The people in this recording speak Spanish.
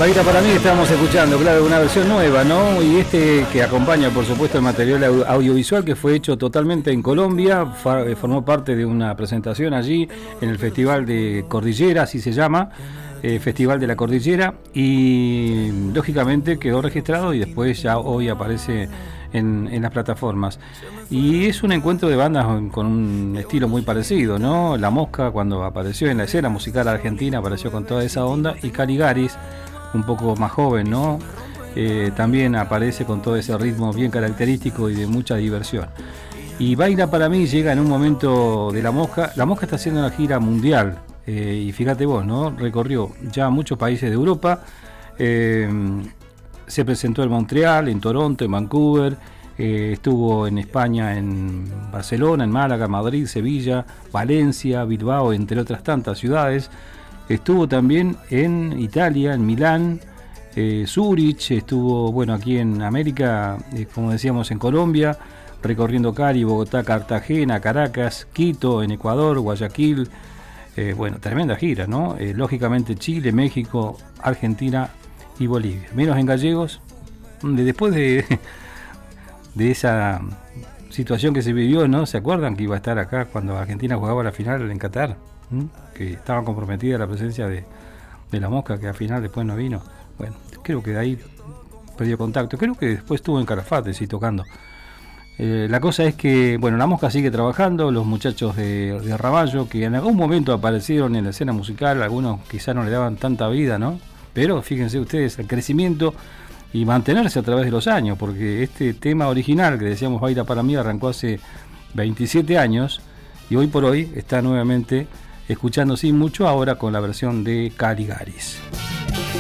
Baila para mí estamos escuchando, claro, una versión nueva, ¿no? Y que acompaña, por supuesto, el material audiovisual que fue hecho totalmente en Colombia, formó parte de una presentación allí en el Festival de Cordillera, así se llama, Festival de la Cordillera, y lógicamente quedó registrado y después ya hoy aparece en las plataformas. Y es un encuentro de bandas con un estilo muy parecido, ¿no? La Mosca, cuando apareció en la escena musical argentina, apareció con toda esa onda, y Caligaris, un poco más joven, ¿no? También aparece con todo ese ritmo bien característico y de mucha diversión. Y Baila para mí llega en un momento de La Mosca. La Mosca está haciendo una gira mundial, y fíjate vos, ¿no? Recorrió ya muchos países de Europa, se presentó en Montreal, en Toronto, en Vancouver, estuvo en España, en Barcelona, en Málaga, Madrid, Sevilla, Valencia, Bilbao, entre otras tantas ciudades. Estuvo también en Italia, en Milán, Zúrich, estuvo, bueno, aquí en América, como decíamos, en Colombia, recorriendo Cali, Bogotá, Cartagena, Caracas, Quito, en Ecuador, Guayaquil. Bueno, tremenda gira, ¿no? Lógicamente Chile, México, Argentina y Bolivia. Menos en gallegos, después de esa situación que se vivió, ¿no? ¿Se acuerdan que iba a estar acá cuando Argentina jugaba la final en Qatar? Que estaba comprometida la presencia de La Mosca, que al final después no vino. Bueno, creo que de ahí perdió contacto. Creo que después estuvo en Calafate, sí, tocando. La cosa es que, bueno, La Mosca sigue trabajando, los muchachos de Ramallo, que en algún momento aparecieron en la escena musical, algunos quizás no le daban tanta vida, ¿no? Pero fíjense ustedes, el crecimiento y mantenerse a través de los años, porque este tema original que decíamos Baila para mí arrancó hace 27 años y hoy por hoy está nuevamente escuchándose mucho ahora con la versión de Caligaris.